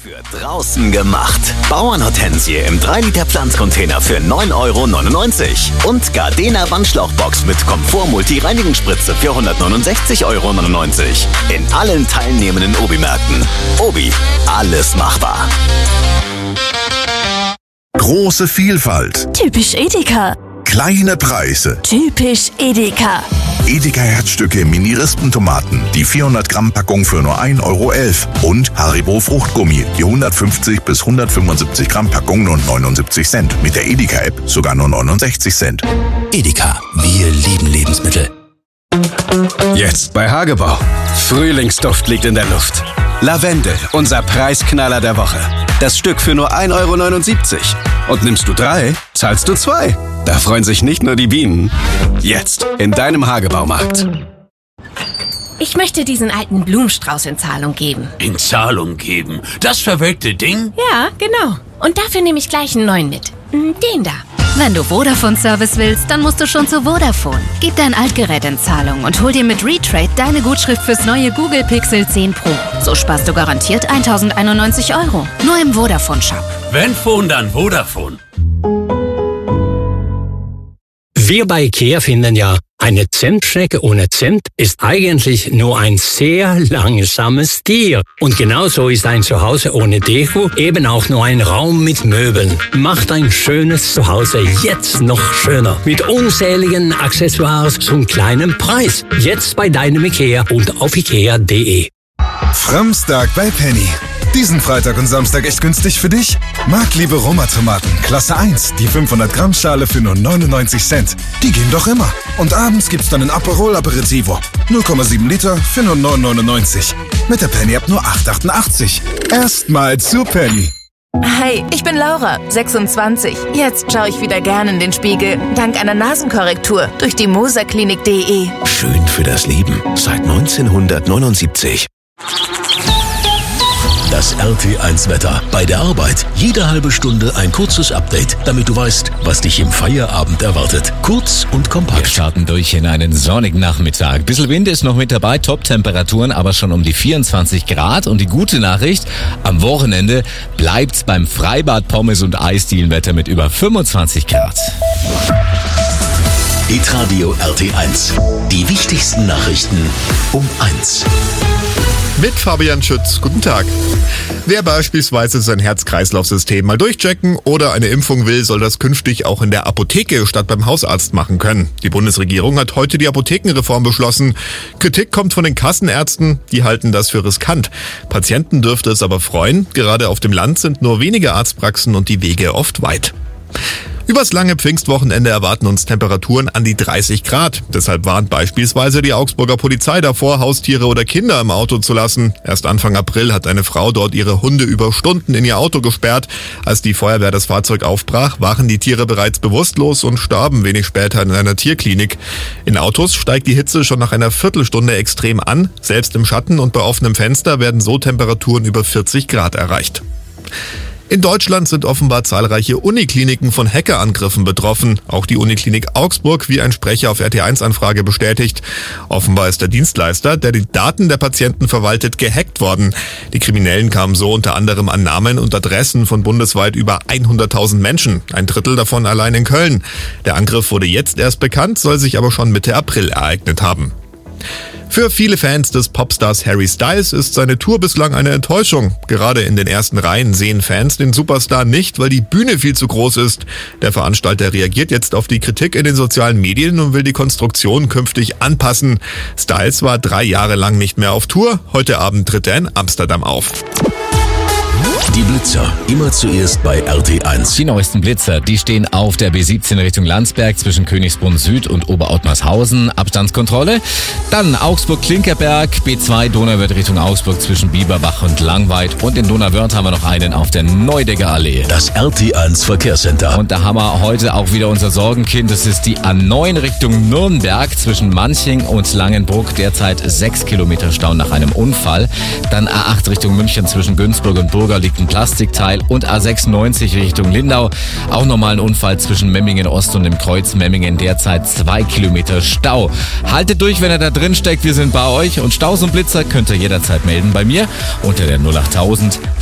Für draußen gemacht. Bauernhortensie im 3-Liter Pflanzcontainer für 9,99 € und Gardena Wandschlauchbox mit Komfort-Multi-Reinigungsspritze für 169,99 € in allen teilnehmenden Obi-Märkten. Obi, alles machbar. Große Vielfalt. Typisch Edeka. Kleine Preise. Typisch Edeka. Edeka Herzstücke Mini-Rispentomaten, die 400 Gramm Packung für nur 1,11 € und Haribo Fruchtgummi, die 150 bis 175 Gramm Packung nur 79 Cent. Mit der Edeka-App sogar nur 69 Cent. Edeka, wir lieben Lebensmittel. Jetzt bei Hagebau. Frühlingsduft liegt in der Luft. Lavendel, unser Preisknaller der Woche. Das Stück für nur 1,79 € Und nimmst du 3, zahlst du 2. Da freuen sich nicht nur die Bienen. Jetzt in deinem Hagebaumarkt. Ich möchte diesen alten Blumenstrauß in Zahlung geben. In Zahlung geben? Das verwelkte Ding? Ja, genau. Und dafür nehme ich gleich einen neuen mit. Den da. Wenn du Vodafone-Service willst, dann musst du schon zu Vodafone. Gib dein Altgerät in Zahlung und hol dir mit Retrade deine Gutschrift fürs neue Google Pixel 10 Pro. So sparst du garantiert 1.091 €. Nur im Vodafone-Shop. Wenn Phone, dann Vodafone. Wir bei IKEA finden ja, eine Zentschnecke ohne Zent ist eigentlich nur ein sehr langsames Tier. Und genauso ist ein Zuhause ohne Deko eben auch nur ein Raum mit Möbeln. Macht ein schönes Zuhause jetzt noch schöner. Mit unzähligen Accessoires zum kleinen Preis. Jetzt bei deinem IKEA und auf ikea.de. Framstag bei Penny. Diesen Freitag und Samstag echt günstig für dich? Marktliebe Roma-Tomaten, Klasse 1, die 500 Gramm Schale für nur 99 Cent. Die gehen doch immer. Und abends gibt's dann ein Aperol Aperitivo. 0,7 Liter für nur 9,99 €. Mit der Penny-App nur 8,88 €. Erstmal zu Penny. Hi, ich bin Laura, 26. Jetzt schaue ich wieder gern in den Spiegel, dank einer Nasenkorrektur durch die moserklinik.de. Schön für das Leben seit 1979. Das RT1-Wetter. Bei der Arbeit. Jede halbe Stunde ein kurzes Update, damit du weißt, was dich im Feierabend erwartet. Kurz und kompakt. Wir starten durch in einen sonnigen Nachmittag. Bisschen Wind ist noch mit dabei, Top-Temperaturen aber schon um die 24 Grad. Und die gute Nachricht, am Wochenende bleibt's beim Freibad, Pommes und Eisdielenwetter mit über 25 Grad. Hitradio RT1. Die wichtigsten Nachrichten um 1. Mit Fabian Schütz. Guten Tag. Wer beispielsweise sein Herz-Kreislauf-System mal durchchecken oder eine Impfung will, soll das künftig auch in der Apotheke statt beim Hausarzt machen können. Die Bundesregierung hat heute die Apothekenreform beschlossen. Kritik kommt von den Kassenärzten, die halten das für riskant. Patienten dürfte es aber freuen. Gerade auf dem Land sind nur wenige Arztpraxen und die Wege oft weit. Übers lange Pfingstwochenende erwarten uns Temperaturen an die 30 Grad. Deshalb warnt beispielsweise die Augsburger Polizei davor, Haustiere oder Kinder im Auto zu lassen. Erst Anfang April hat eine Frau dort ihre Hunde über Stunden in ihr Auto gesperrt. Als die Feuerwehr das Fahrzeug aufbrach, waren die Tiere bereits bewusstlos und starben wenig später in einer Tierklinik. In Autos steigt die Hitze schon nach einer Viertelstunde extrem an. Selbst im Schatten und bei offenem Fenster werden so Temperaturen über 40 Grad erreicht. In Deutschland sind offenbar zahlreiche Unikliniken von Hackerangriffen betroffen. Auch die Uniklinik Augsburg, wie ein Sprecher auf RT1-Anfrage bestätigt. Offenbar ist der Dienstleister, der die Daten der Patienten verwaltet, gehackt worden. Die Kriminellen kamen so unter anderem an Namen und Adressen von bundesweit über 100.000 Menschen. Ein Drittel davon allein in Köln. Der Angriff wurde jetzt erst bekannt, soll sich aber schon Mitte April ereignet haben. Für viele Fans des Popstars Harry Styles ist seine Tour bislang eine Enttäuschung. Gerade in den ersten Reihen sehen Fans den Superstar nicht, weil die Bühne viel zu groß ist. Der Veranstalter reagiert jetzt auf die Kritik in den sozialen Medien und will die Konstruktion künftig anpassen. Styles war 3 Jahre lang nicht mehr auf Tour. Heute Abend tritt er in Amsterdam auf. Die Blitzer, immer zuerst bei RT1. Die neuesten Blitzer, die stehen auf der B17 Richtung Landsberg zwischen Königsbrunn Süd und Oberottmarshausen. Abstandskontrolle. Dann Augsburg-Klinkerberg, B2 Donauwörth Richtung Augsburg zwischen Bieberbach und Langweid. Und in Donauwörth haben wir noch einen auf der Neudecker Allee. Das RT1 Verkehrscenter. Und da haben wir heute auch wieder unser Sorgenkind. Das ist die A9 Richtung Nürnberg zwischen Manching und Langenbruck. Derzeit 6 Kilometer Stau nach einem Unfall. Dann A8 Richtung München zwischen Günzburg und Burger liegt ein Plastikteil und A96 Richtung Lindau. Auch nochmal ein Unfall zwischen Memmingen Ost und dem Kreuz Memmingen. Derzeit 2 Kilometer Stau. Haltet durch, wenn ihr da drin steckt. Wir sind bei euch und Staus und Blitzer könnt ihr jederzeit melden bei mir unter der 08000